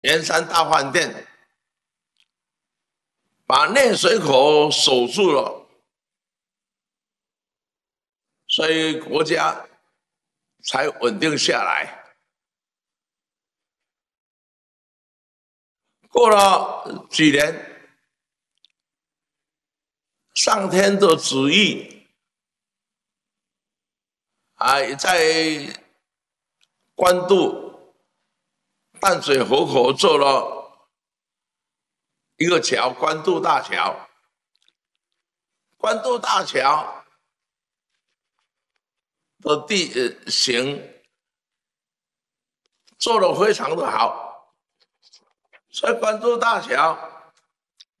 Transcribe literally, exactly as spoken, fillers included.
圆山大饭店把内水口守住了，所以国家才稳定下来。过了几年，上天的旨意啊，在关渡淡水河口做了一个桥，关渡大桥。关渡大桥的地形做得非常的好，所以关渡大桥